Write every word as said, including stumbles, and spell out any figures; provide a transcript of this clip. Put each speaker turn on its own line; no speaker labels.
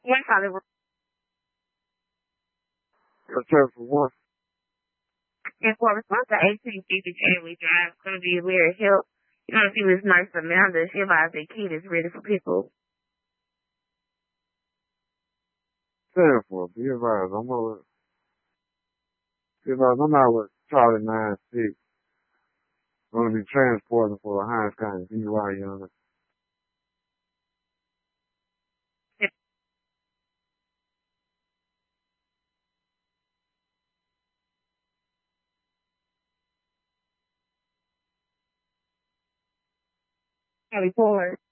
West Hollywood.
Protect for what?
And for response to eighteen fifty Chadwick Drive, it's going to be Lyric Help. You're going to see this nurse Amanda. She advised that kid is ready for pickup.
Stand for, be advised. I'm over. Be advised, I'm out with Charlie nine six. Going to be transporting for a Hines County D U I unit.
Report.